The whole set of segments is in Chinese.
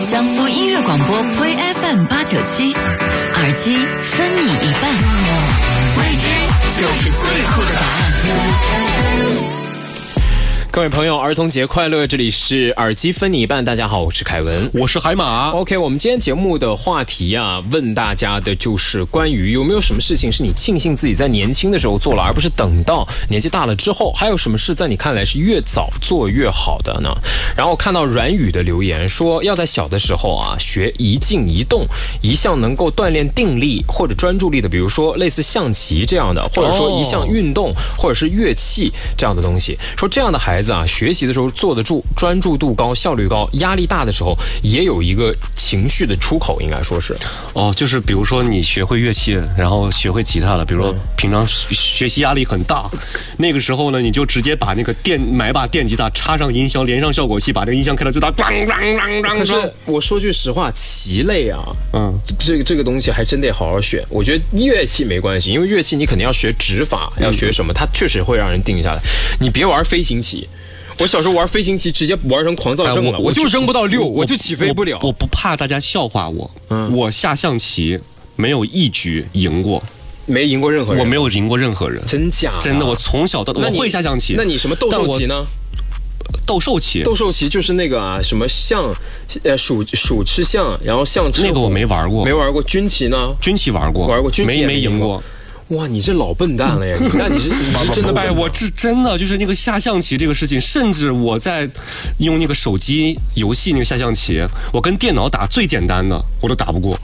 江苏音乐广播 Play FM 897，耳机分你一半，未知就是最酷的答案。 各位朋友，儿童节快乐！这里是耳机分你一半，大家好，我是凯文， 我是海马。 OK， 我们今天节目的话题啊，问大家的就是关于有没有什么事情是你庆幸自己在年轻的时候做了，而不是等到年纪大了之后，还有什么事在你看来是越早做越好的呢？然后看到阮宇的留言说，要在小的时候啊学一静一动，一项能够锻炼定力或者专注力的，比如说类似象棋这样的，或者说一项运动或者是乐器这样的东西，说这样的孩子啊，学习的时候坐得住，专注度高，效率高，压力大的时候也有一个情绪的出口，应该说是。 就是比如说你学会乐器，然后学会吉他了，比如说平常学习压力很大，那个时候呢，你就直接把那个买把电吉他，插上音箱，连上效果器，把这个音箱开到最大， 可是我说句实话，棋类啊，这个东西还真得好好选。我觉得乐器没关系，因为乐器你肯定要学指法，要学什么，它确实会让人定下来。你别玩飞行棋。我小时候玩飞行棋，直接玩成狂躁症了，我就扔不到6，我就起飞不了。 我不怕大家笑话我，我下象棋没有一局赢过， 没赢过任何人， 我没有赢过任何人， 真假的？ 真的，我从小到我会下象棋。 那你什么斗兽棋呢？ 斗兽棋就是那个啊，什么象，鼠吃象，然后象吃。 那个我没玩过， 没玩过。军棋呢？ 军棋玩过， 军棋没赢过。 哇，你这老笨蛋了呀！那你是真的笨蛋。 我是真的就是那个下象棋这个事情，甚至我在用那个手机游戏那个下象棋，我跟电脑打最简单的我都打不过。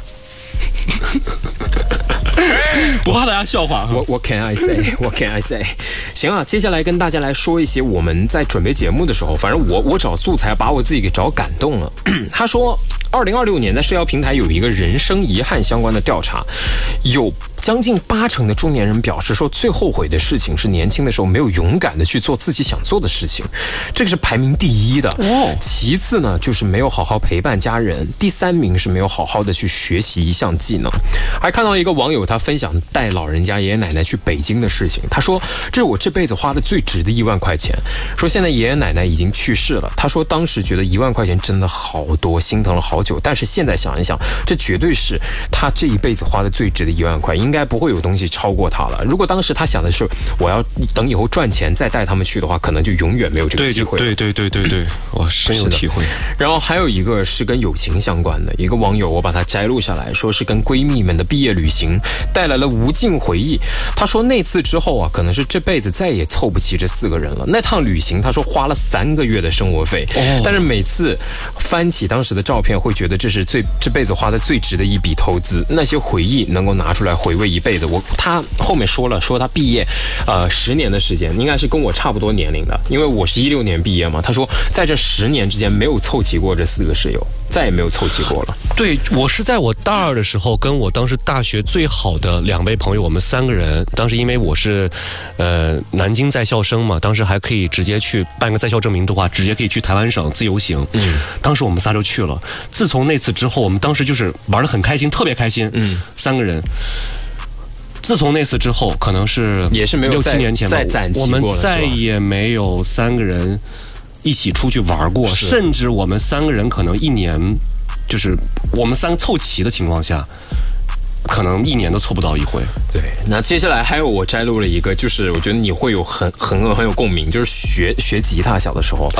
不怕大家笑话。 What can I say? What can I say? 行啊，接下来跟大家来说一些我们在准备节目的时候，反正我找素材把我自己给找感动了。他说，2026年在社交平台有一个人生遗憾相关的调查，有将近80%的中年人表示说，最后悔的事情是年轻的时候没有勇敢的去做自己想做的事情，这个是排名第1的。其次呢，就是没有好好陪伴家人，第3名是没有好好的去学习一项技能。还看到一个网友他分享带老人家爷爷奶奶去北京的事情，他说这是我这辈子花的最值的1万块钱，说现在爷爷奶奶已经去世了，他说当时觉得1万块钱真的好多，心疼了好久，但是现在想一想，这绝对是他这一辈子花的最值的1万块，应该不会有东西超过他了。如果当时他想的是我要等以后赚钱再带他们去的话，可能就永远没有这个机会。 对，我深有体会。 然后还有一个是跟友情相关的，一个网友我把它摘录下来，说是跟闺蜜们的毕业旅行带来了无尽回忆。他说那次之后啊，可能是这辈子再也凑不齐这4个人了。那趟旅行他说花了3个月的生活费，但是每次翻起当时的照片，会觉得这是这辈子花的最值的一笔投资。那些回忆能够拿出来回味一辈子。他后面说他毕业10年的时间，应该是跟我差不多年龄的，因为我是16年毕业嘛。他说在这10年之间没有凑齐过这4个室友，再也没有凑齐过了。 对，我是在我大2的时候，跟我当时大学最好的2位朋友，我们3个人，当时因为我是南京在校生嘛，当时还可以直接去办个在校证明的话，直接可以去台湾省自由行。当时我们仨就去了。自从那次之后，我们当时就是玩得很开心，特别开心。3个人。自从那次之后，可能是也是没有 6-7年前吧，我们再也没有3个人一起出去玩过，甚至我们3个人可能1年，就是我们3个凑齐的情况下，可能1年都凑不到一回。 对，那接下来还有我摘录了一个，就是我觉得你会有很有共鸣，就是学吉他，小的时候。